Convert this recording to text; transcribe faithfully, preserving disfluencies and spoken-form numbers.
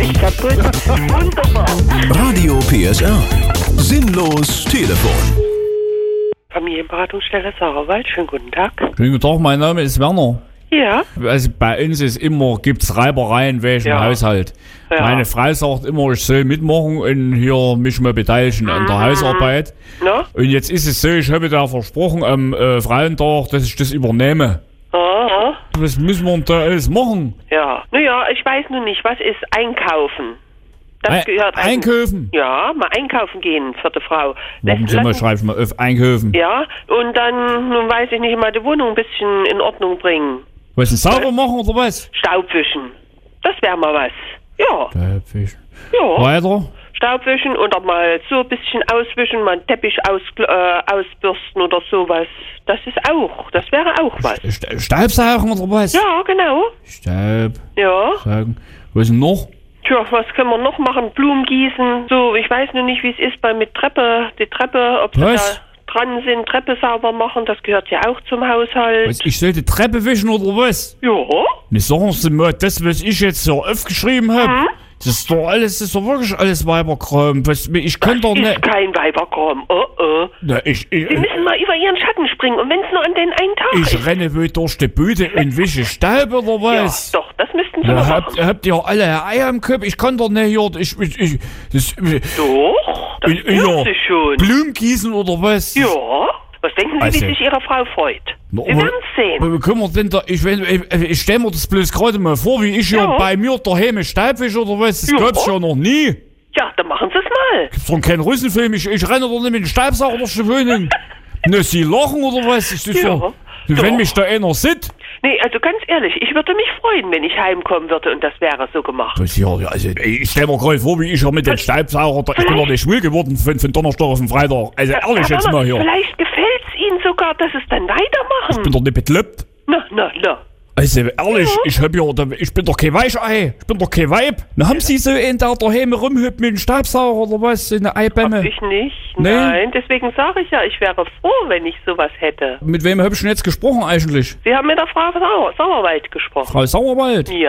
völlig kaputt. Wunderbar. Radio P S R. Sinnlos Telefon. Familienberatungsstelle Sauerwald, schönen guten Tag. Schönen guten Tag, mein Name ist Werner. Ja. Also bei uns ist immer, gibt's Reibereien wegen Ja. Haushalt. Ja. Meine Frau sagt immer, ich soll mitmachen und hier mich mal beteiligen an der Hausarbeit. Na? Und jetzt ist es so, ich habe da versprochen am äh, Frauentag, dass ich das übernehme. Aha. Was müssen wir denn da alles machen? Ja. Naja, ich weiß nun nicht, was ist einkaufen? Das Ei- gehört ein- Einkaufen? Ja, mal einkaufen gehen, vierte Frau. Warten Lässt- Sie mal, lassen- schreibe ich mal auf, Einkaufen. Ja, und dann, nun weiß ich nicht, mal die Wohnung ein bisschen in Ordnung bringen. Was, ein sauber machen oder was? Staubwischen. Das wäre mal was. Ja, Staubwischen. ja. Weiter? Staubwischen oder mal so ein bisschen auswischen, mal einen Teppich aus, äh, ausbürsten oder sowas. Das ist auch, das wäre auch was. Sta- Staubsaugen oder was? Ja, genau. Staub. Ja. Saugen. Was ist denn noch? Tja, was können wir noch machen? Blumen gießen. So, ich weiß nur nicht, wie es ist bei mit Treppe, die Treppe, ob sie Was? da dran sind, Treppe sauber machen, das gehört ja auch zum Haushalt. Was, ich sollte Treppe wischen oder was? Ja. Ne, sagen Sie mal, das, was ich jetzt so aufgeschrieben habe, Mhm. das ist doch alles, das ist doch wirklich alles Weiberkram. Was, ich kann doch Ist nicht... kein Weiberkram. Oh, oh. Na, ich, ich, Sie müssen mal über ihren Schatten springen und wenn es nur an den einen Tag ich ist. renne wohl durch die Bude und wische Staub oder was? Ja, doch, das müssten Sie Na, mal habt, machen. habt ihr alle Eier im Kopf? Ich kann doch nicht hier... Ich, ich, ich, das, Doch, das in- in hört der sich schon. Blumengießen oder was? Ja. Was denken Sie, Also- wie sich Ihre Frau freut? Na, Sie aber- werden es sehen. Wie können wir denn da... Ich, wenn- ich, ich stelle mir das bloß gerade mal vor, wie ich hier Ja. bei mir daheim Staubwische oder was? Das Ja. gab's ja noch nie. Ja, dann machen Sie es mal. Gibt's doch keinen Russenfilm. Ich, ich renne doch nicht mit dem Staubsauger durch die Wohnung. Ne, Sie lachen oder was? Das ist Ja, doch, wenn doch. mich da einer sieht. Nee, also ganz ehrlich, ich würde mich freuen, wenn ich heimkommen würde und das wäre so gemacht. Das ja, ja, also, ich stell mir gerade vor, wie ich ja mit dem Staubsauger, da, ich bin doch nicht schwul geworden von, von Donnerstag auf den Freitag. Also ehrlich Herr jetzt Werner, mal hier. Vielleicht gefällt es Ihnen sogar, dass es dann Ich weitermachen. bin doch nicht bekloppt. Na, na, na. Also ehrlich, Ja. ich hab ja, da- ich bin doch kein Weichei. Ich bin doch kein Weib. Na, haben Sie so einen, der daheim rumhüpft mit dem Staubsauger oder was? So eine Eibämme? Hab ich nicht. Nee. Nein, deswegen sage ich ja, ich wäre froh, wenn ich sowas hätte. Mit wem hab ich denn jetzt gesprochen eigentlich? Sie haben mit der Frau Sauer, Sauerwald gesprochen. Frau Sauerwald? Ja.